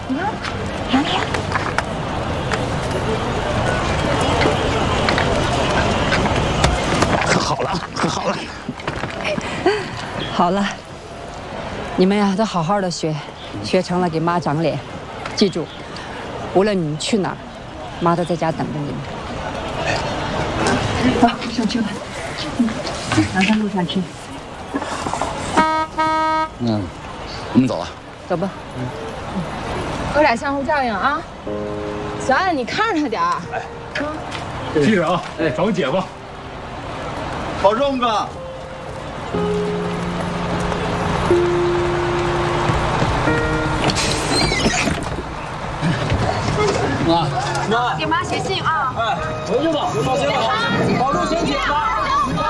你看，哪里呀？ 好了，好了， 好了，你们呀都好好的学，学成了给妈长脸。记住，无论你们去哪儿，妈都在家等着你们。走，上车吧。马上路上吃。 我们走了。 走吧。 哥俩相互照应啊。小安，你看着他点儿。 记着啊，找个姐夫。 保重哥。 妈， 给妈写信啊。 哎，回去吧，放心吧，保重身体啊。